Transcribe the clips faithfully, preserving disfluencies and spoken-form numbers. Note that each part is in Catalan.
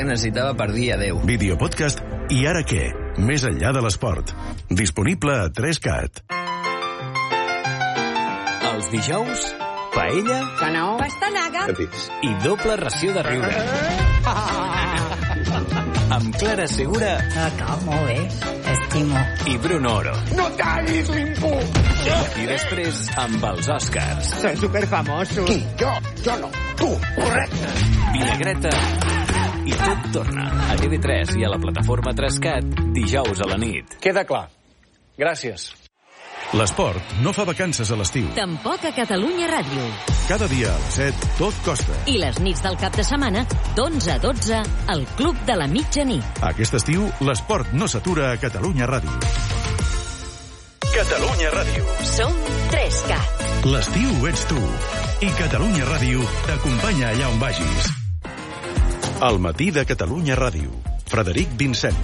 que necessitava per dir adeu. Videopodcast I ara què? Més enllà de l'esport. Disponible a tres cat. Els dijous, paella, canó, pastanaga i doble ració de riure. Amb Clara Segura. No, molt bé, estimo. I Bruno Oro. No tallis l'imput! I després amb els Oscars. Són superfamosos. Qui? Jo? Jo no. Tu. Correcte. Vinagreta. I tot torna a T V tres i a la plataforma tres cat dijous a la nit. Queda clar. Gràcies. L'esport no fa vacances a l'estiu. Tampoc a Catalunya Ràdio. Cada dia a les set, tot costa. I les nits del cap de setmana, d'onze a dotze, al Club de la Mitjanit. Aquest estiu, l'esport no s'atura a Catalunya Ràdio. Catalunya Ràdio. Som tres cat. L'estiu ets tu. I Catalunya Ràdio t'acompanya allà on vagis. Al matí de Catalunya Ràdio. Frederic Vincent.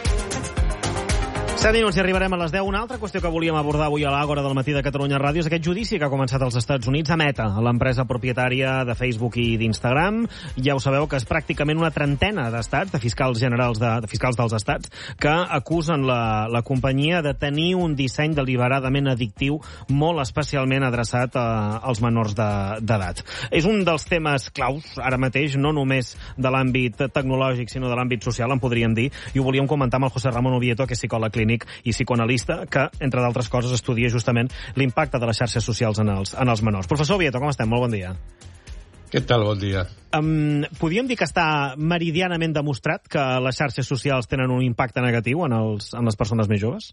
set minuts i arribarem a les deu. Una altra qüestió que volíem abordar avui a l'Àgora del matí de Catalunya Ràdio és aquest judici que ha començat als Estats Units a Meta, l'empresa propietària de Facebook i d'Instagram. Ja ho sabeu que és pràcticament una trentena d'estats, de fiscals generals de, de fiscals dels estats, que acusen la, la companyia de tenir un disseny deliberadament addictiu molt especialment adreçat a, als menors d'edat. És un dels temes claus, ara mateix, no només de l'àmbit tecnològic, sinó de l'àmbit social, en podríem dir, i ho volíem comentar amb el José Ramón Oviedo, que és psicòleg clínic i psicoanalista, que, entre d'altres coses, estudia justament l'impacte de les xarxes socials en els, en els menors. Professor Oviedo, com estem? Molt bon dia. Què tal? Bon dia. Um, podríem dir que està meridianament demostrat que les xarxes socials tenen un impacte negatiu en, els, en les persones més joves?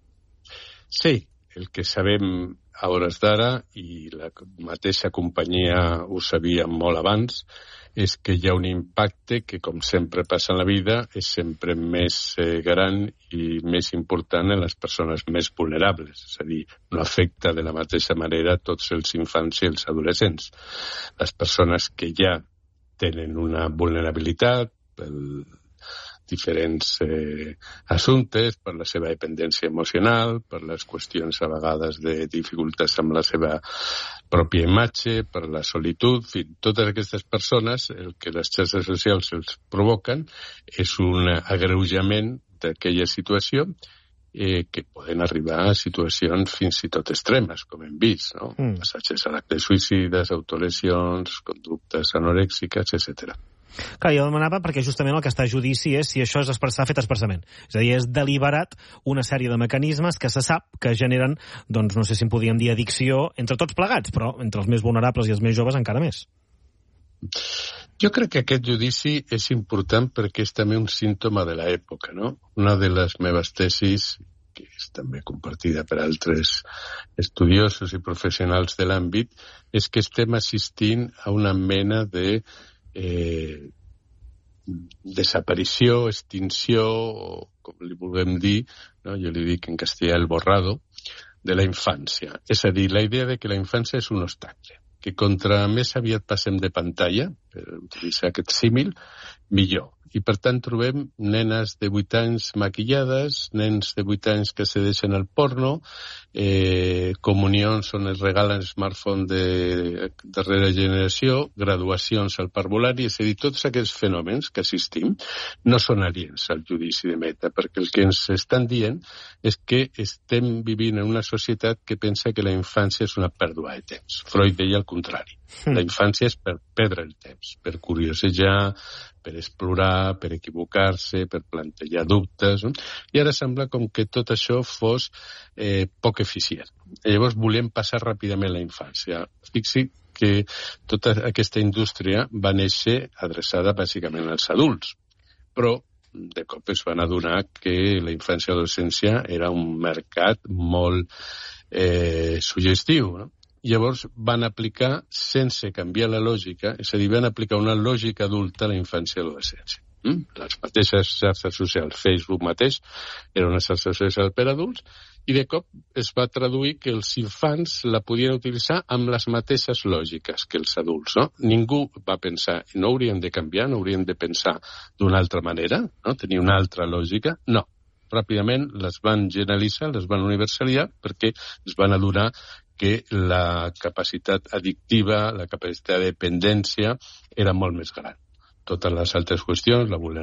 Sí, el que sabem a hores d'ara, i la mateixa companyia ho sabia molt abans, és que hi ha un impacte que, com sempre passa en la vida, és sempre més eh, gran i més important en les persones més vulnerables. És a dir, no afecta de la mateixa manera tots els infants i els adolescents. Les persones que ja tenen una vulnerabilitat per diferents eh, assumptes, per la seva dependència emocional, per les qüestions a vegades de dificultats amb la seva pròpia imatge, per la solitud, en fi, totes aquestes persones, el que les xarxes socials els provoquen és un agreujament d'aquella situació eh, que poden arribar a situacions fins i tot extremes, com hem vist, no? Mm. Passatges a l'acte suïcides, autolesions, conductes anorèxiques, etcètera. Clar, jo demanava perquè justament el que està a judici és si això és expressar fet expressament. És a dir, és deliberat una sèrie de mecanismes que se sap que generen, doncs no sé si en podríem dir addicció entre tots plegats, però entre els més vulnerables i els més joves encara més. Jo crec que aquest judici és important perquè és també un símptoma de l'època, no? Una de les meves tesis, que és també compartida per altres estudiosos i professionals de l'àmbit, és que estem assistint a una mena de Eh, desaparició, extinció, o com li vulguem dir, no? Jo li dic en castellà el borrado, de la infància. És a dir, la idea de que la infància és un obstacle, que contra més aviat passem de pantalla, per utilitzar aquest símil, millor. I per tant trobem nenes de vuit anys maquillades, nens de vuit anys que se deixen el porno, eh, comunions on es regalen smartphone de darrera generació, graduacions al parvulari, és a dir, tots aquests fenòmens que assistim no són aliens al judici de Meta, perquè el que ens estan dient és que estem vivint en una societat que pensa que la infància és una pèrdua de temps. Freud deia el contrari. La infància és per perdre el temps, per curiosejar, per explorar, per equivocar-se, per plantejar dubtes, no? I ara sembla com que tot això fos eh, poc eficient. I llavors volem passar ràpidament la infància. Fixi que tota aquesta indústria va néixer adreçada bàsicament als adults, però de cop es van adonar que la infància i l'adolescència era un mercat molt eh, suggestiu, no? Llavors van aplicar, sense canviar la lògica, és a dir, van aplicar una lògica adulta a la infància i l'adolescència. Mm? Les mateixes xarxes socials, Facebook mateix, era una xarxa social per adults, i de cop es va traduir que els infants la podien utilitzar amb les mateixes lògiques que els adults, no? Ningú va pensar, no hauríem de canviar, no hauríem de pensar d'una altra manera, no? Tenir una altra lògica, no. Ràpidament les van generalitzar, les van universalitzar, perquè es van adonar que la capacitat addictiva, la capacitat de dependència era molt més gran. Totes les altres qüestions, la vulnerabilitat,